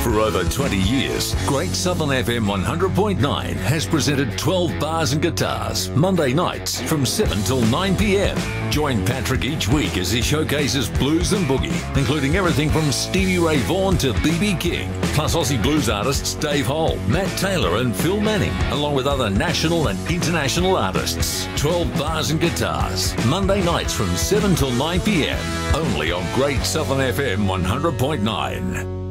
For over 20 years, Great Southern FM 100.9 has presented 12 bars and guitars, Monday nights from 7 till 9 p.m. Join Patrick each week as he showcases blues and boogie, including everything from Stevie Ray Vaughan to B.B. King, plus Aussie blues artists Dave Hole, Matt Taylor and Phil Manning, along with other national and international artists. 12 bars and guitars, Monday nights from 7 till 9 p.m. only on Great Southern FM 100.9.